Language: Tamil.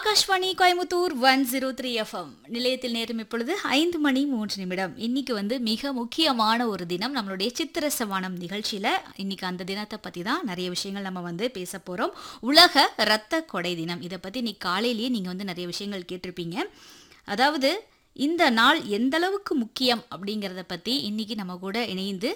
ஆகாஷ்வாணி கோயமுத்தூர் 103 எஃப்எம் நிலையத்தில் நேரம் இப்பொழுது 5 மணி 3 நிமிடம். இன்னைக்கு மிக முக்கியமான ஒரு தினம். நம்மளுடைய சித்திர சவானம் நிகழ்ச்சியில இன்னைக்கு அந்த தினத்தை பத்தி தான் நிறைய விஷயங்கள் நம்ம பேச போறோம். உலக இரத்த கொடை தினம். இதை பத்தி இன்னைக்கு காலையிலேயே நீங்க நிறைய விஷயங்கள் கேட்டிருப்பீங்க. அதாவது இந்த நாள் எந்த அளவுக்கு முக்கியம் அப்படிங்கறத பத்தி இன்னைக்கு நம்ம கூட இணைந்து